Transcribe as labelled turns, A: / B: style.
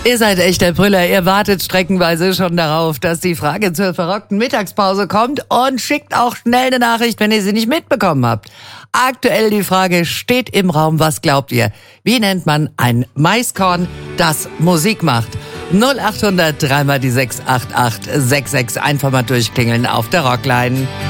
A: Ihr seid echter Brüller, ihr wartet streckenweise schon darauf, dass die Frage zur verrockten Mittagspause kommt und schickt auch schnell eine Nachricht, wenn ihr sie nicht mitbekommen habt. Aktuell die Frage steht im Raum, was glaubt ihr? Wie nennt man ein Maiskorn, das Musik macht? 0800 3 mal die 688 66 einfach mal durchklingeln auf der Rockline.